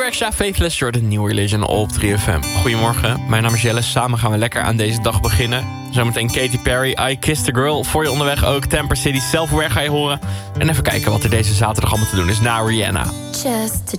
Extra, Faithless, Jordan, New Religion op 3FM. Goedemorgen, mijn naam is Jelle. Samen gaan we lekker aan deze dag beginnen. Zometeen Katy Perry, I Kissed a Girl. Voor je onderweg ook Temper City, Self-Aware ga je horen. En even kijken wat er deze zaterdag allemaal te doen is na Rihanna. Just to